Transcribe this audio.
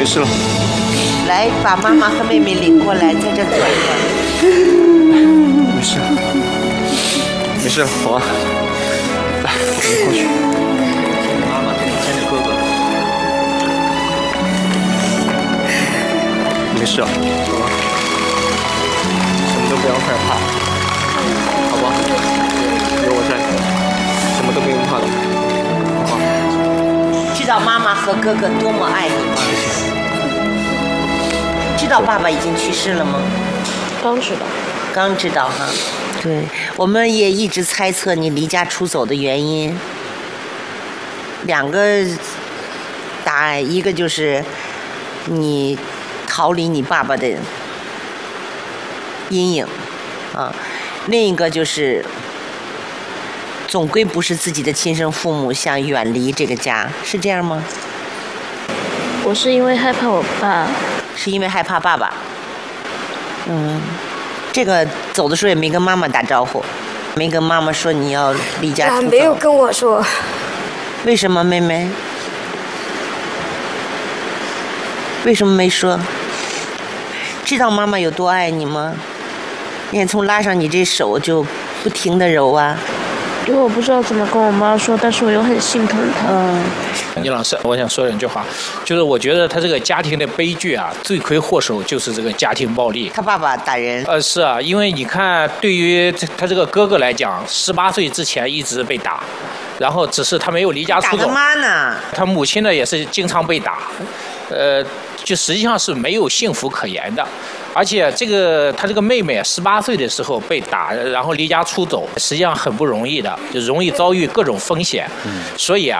事了。 来，把妈妈和妹妹领过来，在这坐一会儿。 没事，没事，我们过去。妈妈跟你牵着哥哥。没事啊，什么都不要害怕，好吧？有我在，什么都不用怕的，好吧？ 知道妈妈和哥哥多么爱你吗？知道爸爸已经去世了吗？ 刚知道。 刚知道哈。对，我们也一直猜测你离家出走的原因。2个答案，一个就是你逃离你爸爸的阴影啊，另一个就是总归不是自己的亲生父母，想远离这个家，是这样吗？ 我是因为害怕我爸。 是因为害怕爸爸。这个走的时候也没跟妈妈打招呼，没跟妈妈说你要离家出走。 没有跟我说。 为什么，妹妹？为什么没说？知道妈妈有多爱你吗？你看，从拉上你这手就不停地揉啊。 因为我不知道怎么跟我妈说，但是我又很心疼她。 倪老师，我想说2句话，就是我觉得他这个家庭的悲剧啊，罪魁祸首就是这个家庭暴力。 他爸爸打人。 是啊，因为你看，对于他这个哥哥来讲，18岁之前一直被打，然后只是他没有离家出走。 打他妈呢？ 他母亲呢也是经常被打，就实际上是没有幸福可言的。而且他这个妹妹18岁的时候被打，然后离家出走，实际上很不容易的，就容易遭遇各种风险。所以啊。